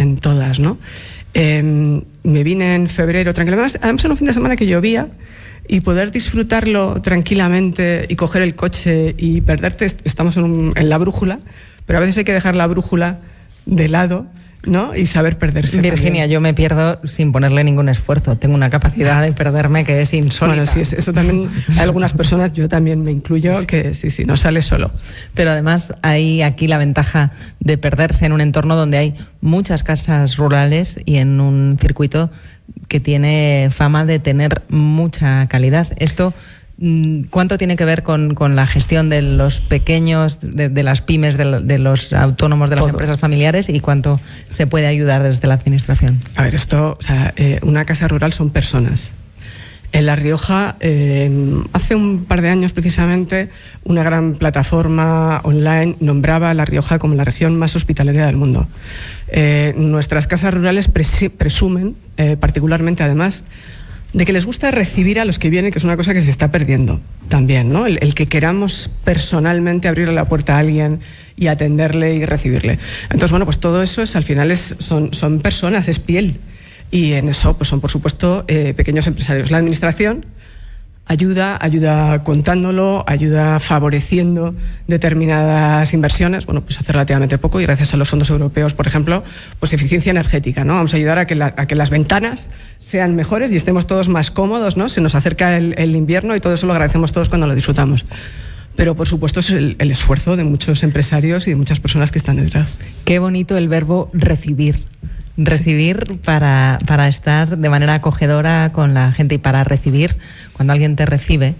en todas, ¿no? Me vine en febrero tranquilo, además en un fin de semana que llovía, y poder disfrutarlo tranquilamente y coger el coche y perderte. Estamos en la brújula, pero a veces hay que dejar la brújula de lado, ¿no? Y saber perderse. Virginia, también. Yo me pierdo sin ponerle ningún esfuerzo. Tengo una capacidad de perderme que es insólita. Bueno, sí, eso también hay algunas personas, yo también me incluyo, que sí, no sale solo. Pero además hay aquí la ventaja de perderse en un entorno donde hay muchas casas rurales y en un circuito que tiene fama de tener mucha calidad. Esto, ¿cuánto tiene que ver con la gestión de los pequeños, de las pymes, de los autónomos, de las empresas familiares, y cuánto se puede ayudar desde la administración? A ver, una casa rural son personas. En La Rioja, hace un par de años precisamente, una gran plataforma online nombraba a La Rioja como la región más hospitalaria del mundo. Nuestras casas rurales presumen, particularmente además, de que les gusta recibir a los que vienen, que es una cosa que se está perdiendo también, ¿no? El que queramos personalmente abrirle la puerta a alguien y atenderle y recibirle. Entonces, bueno, pues todo eso al final son personas, es piel. Y en eso pues son, por supuesto, pequeños empresarios. La administración ayuda contándolo, ayuda favoreciendo determinadas inversiones, bueno, pues hace relativamente poco, y gracias a los fondos europeos, por ejemplo, pues eficiencia energética, ¿no? Vamos a ayudar a que las ventanas sean mejores y estemos todos más cómodos, ¿no? Se nos acerca el invierno y todo eso lo agradecemos todos cuando lo disfrutamos. Pero, por supuesto, es el esfuerzo de muchos empresarios y de muchas personas que están detrás. Qué bonito el verbo recibir. Recibir para estar de manera acogedora con la gente, y para recibir, cuando alguien te recibe,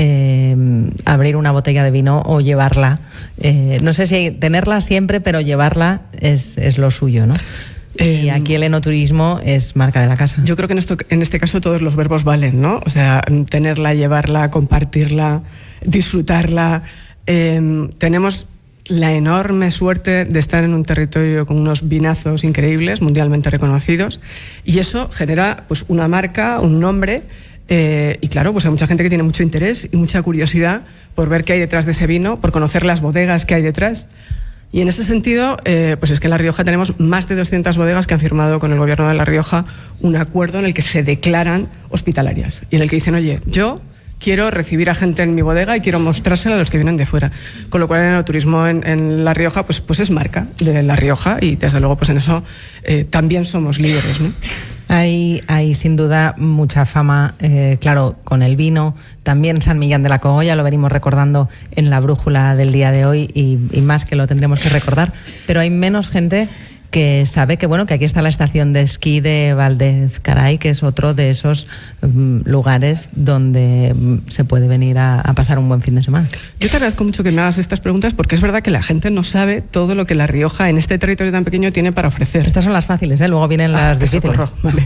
abrir una botella de vino o llevarla. No sé si tenerla siempre, pero llevarla es lo suyo, ¿no? Y aquí el enoturismo es marca de la casa. Yo creo que en este caso todos los verbos valen, ¿no? O sea, tenerla, llevarla, compartirla, disfrutarla. Tenemos la enorme suerte de estar en un territorio con unos vinazos increíbles, mundialmente reconocidos, y eso genera pues una marca, un nombre, y claro, pues hay mucha gente que tiene mucho interés y mucha curiosidad por ver qué hay detrás de ese vino, por conocer las bodegas que hay detrás. Y en ese sentido, pues es que en La Rioja tenemos más de 200 bodegas que han firmado con el gobierno de La Rioja un acuerdo en el que se declaran hospitalarias y en el que dicen, oye, yo quiero recibir a gente en mi bodega y quiero mostrársela a los que vienen de fuera. Con lo cual el enoturismo en La Rioja pues es marca de La Rioja, y desde luego pues en eso también somos líderes, ¿no? Hay sin duda mucha fama, claro, con el vino. También San Millán de la Cogolla, lo venimos recordando en la brújula del día de hoy, y más que lo tendremos que recordar. Pero hay menos gente que sabe que aquí está la estación de esquí de Valdez-Caray, que es otro de esos lugares donde se puede venir a pasar un buen fin de semana. Yo te agradezco mucho que me hagas estas preguntas, porque es verdad que la gente no sabe todo lo que La Rioja en este territorio tan pequeño tiene para ofrecer. Estas son las fáciles, luego vienen las difíciles. Vale.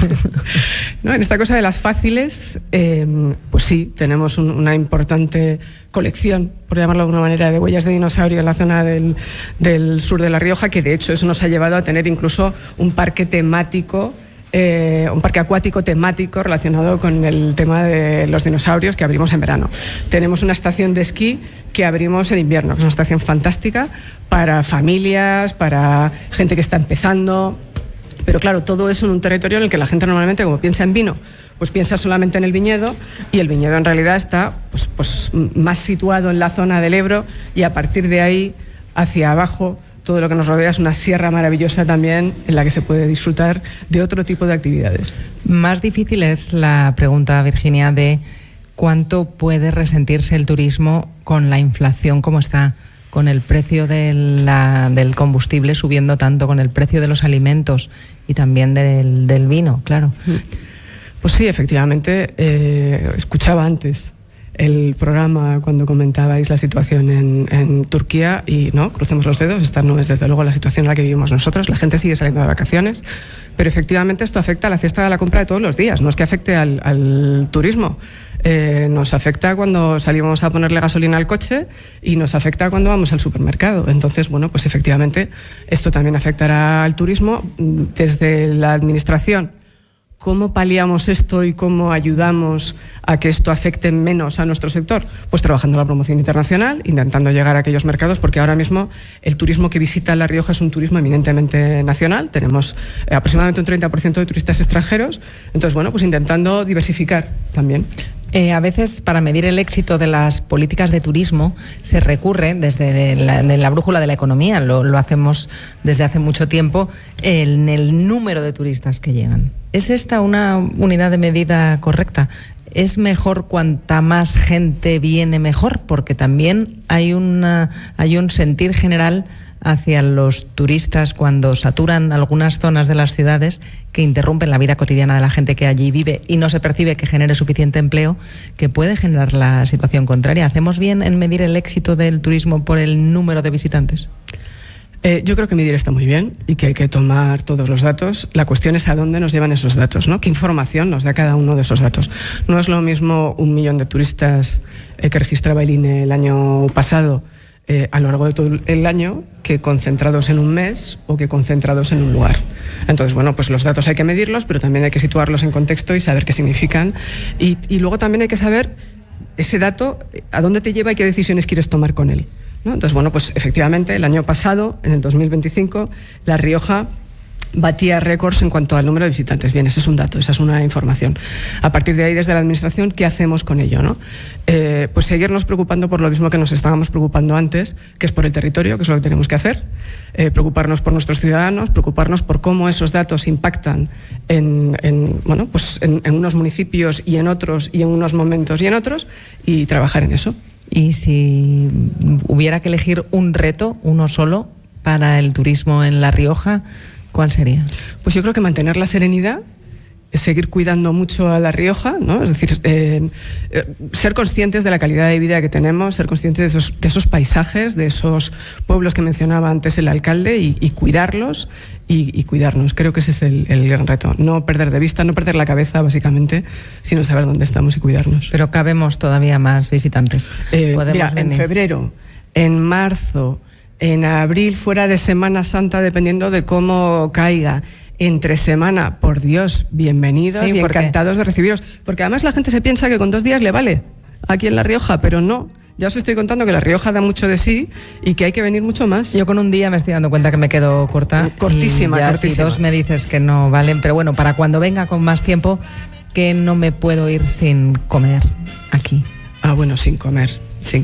No, en esta cosa de las fáciles, pues sí, tenemos una importante colección, por llamarlo de alguna manera, de huellas de dinosaurio en la zona del sur de La Rioja, que de hecho eso nos ha llevado a tener incluso un parque temático, un parque acuático temático relacionado con el tema de los dinosaurios, que abrimos en verano. Tenemos una estación de esquí que abrimos en invierno, que es una estación fantástica para familias, para gente que está empezando. Pero claro, todo eso en un territorio en el que la gente normalmente, como piensa en vino, pues piensa solamente en el viñedo, y el viñedo en realidad está pues más situado en la zona del Ebro, y a partir de ahí hacia abajo todo lo que nos rodea es una sierra maravillosa también, en la que se puede disfrutar de otro tipo de actividades. Más difícil es la pregunta, Virginia, de cuánto puede resentirse el turismo con la inflación como está, con el precio del combustible subiendo tanto, con el precio de los alimentos y también del vino, claro. Pues sí, efectivamente. Escuchaba antes el programa cuando comentabais la situación en Turquía, y no, crucemos los dedos, esta no es desde luego la situación en la que vivimos nosotros. La gente sigue saliendo de vacaciones, pero efectivamente esto afecta a la cesta de la compra de todos los días. No es que afecte al turismo, nos afecta cuando salimos a ponerle gasolina al coche, y nos afecta cuando vamos al supermercado. Entonces, bueno, pues efectivamente esto también afectará al turismo. Desde la administración ¿cómo paliamos esto y cómo ayudamos a que esto afecte menos a nuestro sector? Pues trabajando en la promoción internacional, intentando llegar a aquellos mercados, porque ahora mismo el turismo que visita La Rioja es un turismo eminentemente nacional. Tenemos aproximadamente un 30% de turistas extranjeros. Entonces, bueno, pues intentando diversificar también. A veces, para medir el éxito de las políticas de turismo, se recurre desde la brújula de la economía, lo hacemos desde hace mucho tiempo, en el número de turistas que llegan. ¿Es esta una unidad de medida correcta? ¿Es mejor cuanta más gente viene mejor? Porque también hay un sentir general hacia los turistas cuando saturan algunas zonas de las ciudades que interrumpen la vida cotidiana de la gente que allí vive y no se percibe que genere suficiente empleo, que puede generar la situación contraria. ¿Hacemos bien en medir el éxito del turismo por el número de visitantes? Yo creo que medir está muy bien y que hay que tomar todos los datos. La cuestión es a dónde nos llevan esos datos, ¿no? ¿Qué información nos da cada uno de esos datos? No es lo mismo 1 millón de turistas que registraba el INE el año pasado a lo largo de todo el año que concentrados en un mes o que concentrados en un lugar. Entonces, bueno, pues los datos hay que medirlos, pero también hay que situarlos en contexto y saber qué significan. Y luego también hay que saber ese dato, a dónde te lleva y qué decisiones quieres tomar con él, ¿no? Entonces, bueno, pues efectivamente el año pasado, en el 2025, La Rioja batía récords en cuanto al número de visitantes. Bien, ese es un dato, esa es una información. A partir de ahí, desde la Administración, ¿qué hacemos con ello, no? Pues seguirnos preocupando por lo mismo que nos estábamos preocupando antes, que es por el territorio, que es lo que tenemos que hacer, preocuparnos por nuestros ciudadanos, preocuparnos por cómo esos datos impactan en unos municipios y en otros, y en unos momentos y en otros, y trabajar en eso. Y si hubiera que elegir un reto, uno solo, para el turismo en La Rioja, ¿cuál sería? Pues yo creo que mantener la serenidad, seguir cuidando mucho a La Rioja, ¿no? Es decir, ser conscientes de la calidad de vida que tenemos, ser conscientes de esos paisajes, de esos pueblos que mencionaba antes el alcalde y cuidarlos y cuidarnos. Creo que ese es el gran reto. No perder de vista, no perder la cabeza, básicamente, sino saber dónde estamos y cuidarnos. Pero cabemos todavía más visitantes. Mira, en febrero, en marzo, en abril, fuera de Semana Santa, dependiendo de cómo caiga. Entre semana, por Dios, bienvenidos y encantados de recibiros. Porque además la gente se piensa que con 2 días le vale aquí en La Rioja, pero no. Ya os estoy contando que La Rioja da mucho de sí y que hay que venir mucho más. Yo con un día me estoy dando cuenta que me quedo corta. Cortísima, y ya cortísima. Si 2 me dices que no valen, pero bueno, para cuando venga con más tiempo, que no me puedo ir sin comer aquí. Ah, bueno, sin comer.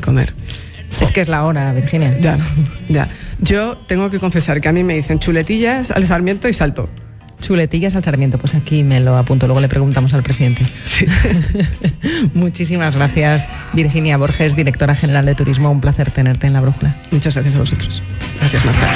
Es que es la hora, Virginia. Ya. Yo tengo que confesar que a mí me dicen chuletillas al Sarmiento y salto. Chuletillas al Sarmiento, pues aquí me lo apunto, luego le preguntamos al presidente. Sí. Muchísimas gracias, Virginia Borges, directora general de Turismo, un placer tenerte en La Brújula. Muchas gracias a vosotros. Gracias, Marta.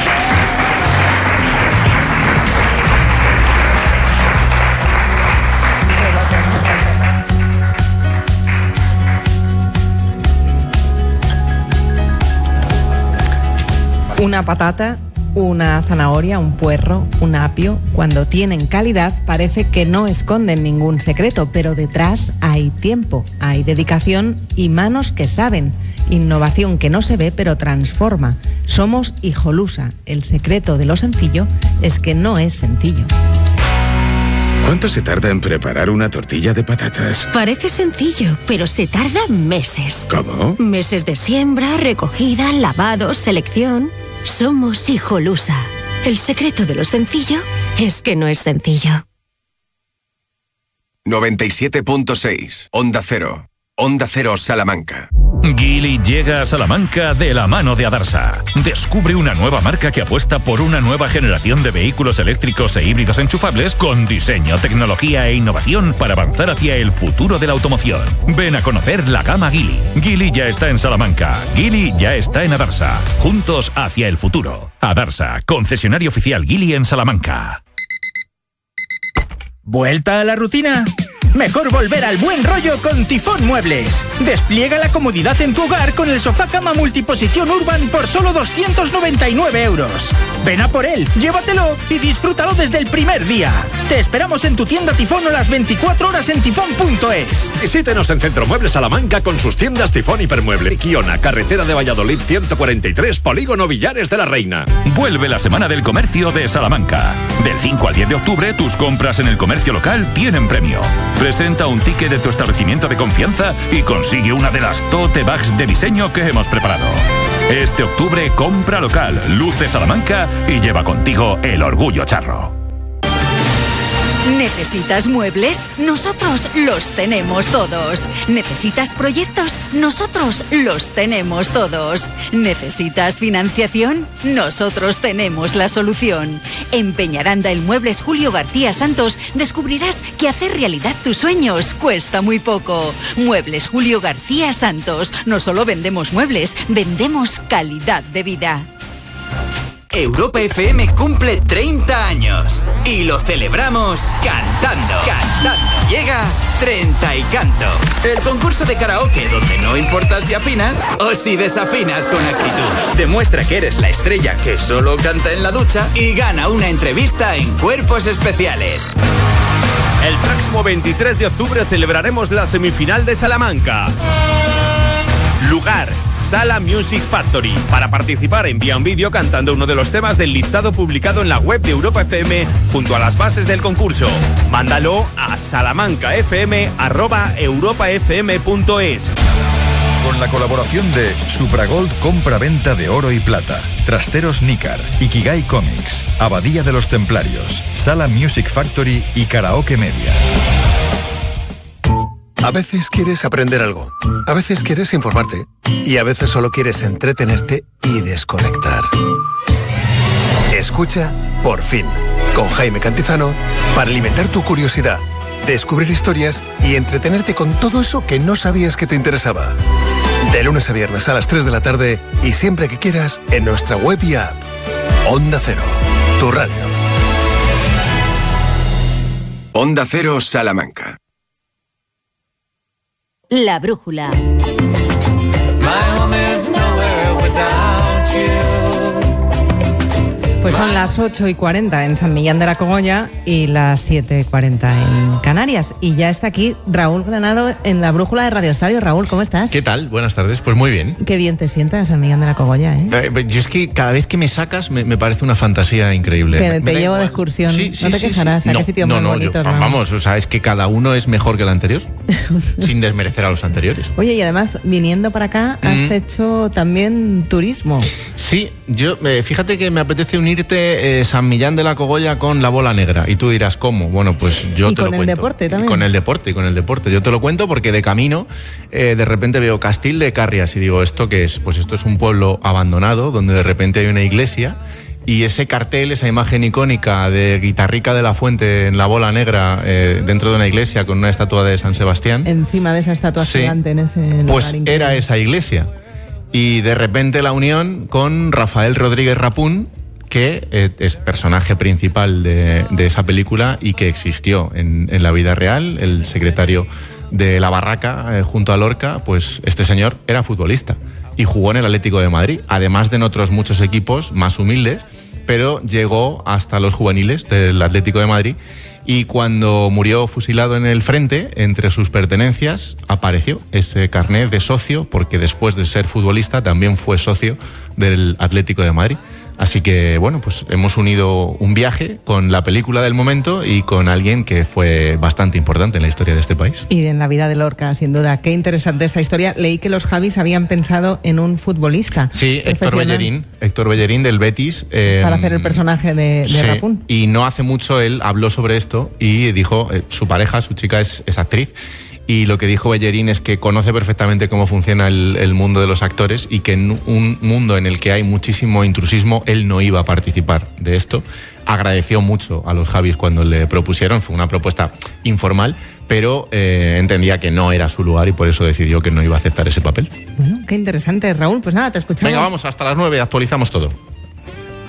Una patata, una zanahoria, un puerro, un apio, cuando tienen calidad parece que no esconden ningún secreto, pero detrás hay tiempo, hay dedicación y manos que saben. Innovación que no se ve pero transforma. Somos Hijolusa. El secreto de lo sencillo es que no es sencillo. ¿Cuánto se tarda en preparar una tortilla de patatas? Parece sencillo, pero se tarda meses. ¿Cómo? Meses de siembra, recogida, lavado, selección. Somos Hijolusa. El secreto de lo sencillo es que no es sencillo. 97.6 Onda Cero. Onda Cero Salamanca. Geely llega a Salamanca de la mano de Adarsa. Descubre una nueva marca que apuesta por una nueva generación de vehículos eléctricos e híbridos enchufables con diseño, tecnología e innovación para avanzar hacia el futuro de la automoción. Ven a conocer la gama Geely. Geely ya está en Salamanca. Geely ya está en Adarsa. Juntos hacia el futuro. Adarsa, concesionario oficial Geely en Salamanca. ¿Vuelta a la rutina? Mejor volver al buen rollo con Tifón Muebles. Despliega la comodidad en tu hogar con el sofá cama multiposición Urban por solo 299 euros. Ven a por él, llévatelo y disfrútalo desde el primer día. Te esperamos en tu tienda Tifón o las 24 horas en tifón.es. Visítenos en Centromuebles Salamanca con sus tiendas Tifón Hipermueble. Quiona, carretera de Valladolid 143, Polígono Villares de la Reina. Vuelve la Semana del Comercio de Salamanca. Del 5 al 10 de octubre, tus compras en el comercio local tienen premio. Presenta un ticket de tu establecimiento de confianza y consigue una de las tote bags de diseño que hemos preparado. Este octubre, compra local, luce Salamanca y lleva contigo el orgullo charro. ¿Necesitas muebles? Nosotros los tenemos todos. ¿Necesitas proyectos? Nosotros los tenemos todos. ¿Necesitas financiación? Nosotros tenemos la solución. En Peñaranda El Muebles Julio García Santos descubrirás que hacer realidad tus sueños cuesta muy poco. Muebles Julio García Santos. No solo vendemos muebles, vendemos calidad de vida. Europa FM cumple 30 años y lo celebramos cantando. Llega 30 y Canto, el concurso de karaoke donde no importa si afinas o si desafinas con actitud. Demuestra que eres la estrella que solo canta en la ducha y gana una entrevista en Cuerpos Especiales. El próximo 23 de octubre celebraremos la semifinal de Salamanca. Lugar, Sala Music Factory. Para participar, envía un vídeo cantando uno de los temas del listado publicado en la web de Europa FM junto a las bases del concurso. Mándalo a salamancafm@europafm.es. Con la colaboración de Supragold compra-venta de oro y plata, Trasteros Nícar, Ikigai Comics, Abadía de los Templarios, Sala Music Factory y Karaoke Media. A veces quieres aprender algo, a veces quieres informarte y a veces solo quieres entretenerte y desconectar. Escucha Por Fin, con Jaime Cantizano, para alimentar tu curiosidad, descubrir historias y entretenerte con todo eso que no sabías que te interesaba. De lunes a viernes a las 3 de la tarde y siempre que quieras en nuestra web y app. Onda Cero, tu radio. Onda Cero Salamanca. La brújula. Pues son las 8:40 en San Millán de la Cogolla y las 7:40 en Canarias. Y ya está aquí Raúl Granado en la brújula de Radio Estadio. Raúl, ¿cómo estás? ¿Qué tal? Buenas tardes. Pues muy bien. Qué bien te sientas San Millán de la Cogolla, ¿eh? Yo es que cada vez que me sacas me parece una fantasía increíble. Que te llevo de excursión. Sí, no te quejarás. ¿A qué sitios más bonitos? Vamos, o sea, es que cada uno es mejor que el anterior, sin desmerecer a los anteriores. Oye, y además, viniendo para acá, has hecho también turismo. Sí, yo fíjate que me apetece unirte San Millán de la Cogolla con la bola negra. Y tú dirás, ¿cómo? Bueno, pues yo te lo cuento. Y con el deporte también. Con el deporte. Yo te lo cuento porque de camino de repente veo Castil de Carrias y digo, ¿esto qué es? Pues esto es un pueblo abandonado donde de repente hay una iglesia y ese cartel, esa imagen icónica de Guitarrica de la Fuente en la bola negra dentro de una iglesia con una estatua de San Sebastián. Encima de esa estatua gigante en ese lugar. Pues era esa iglesia. Y de repente la unión con Rafael Rodríguez Rapún, que es personaje principal de esa película y que existió en la vida real, el secretario de la Barraca junto a Lorca. Pues este señor era futbolista y jugó en el Atlético de Madrid, además de en otros muchos equipos más humildes, pero llegó hasta los juveniles del Atlético de Madrid. Y cuando murió fusilado en el frente, entre sus pertenencias apareció ese carnet de socio, porque después de ser futbolista también fue socio del Atlético de Madrid. Así que, bueno, pues hemos unido un viaje con la película del momento y con alguien que fue bastante importante en la historia de este país. Y en la vida de Lorca, sin duda. Qué interesante esta historia. Leí que los Javis habían pensado en un futbolista. Sí, Héctor Bellerín del Betis. Para hacer el personaje de Rapún. Y no hace mucho él habló sobre esto y dijo, su pareja, su chica es actriz, y lo que dijo Bellerín es que conoce perfectamente cómo funciona el mundo de los actores y que en un mundo en el que hay muchísimo intrusismo, él no iba a participar de esto. Agradeció mucho a los Javis cuando le propusieron, fue una propuesta informal, pero entendía que no era su lugar y por eso decidió que no iba a aceptar ese papel. Bueno, qué interesante, Raúl. Pues nada, te escuchamos. Venga, vamos, hasta las 9, actualizamos todo.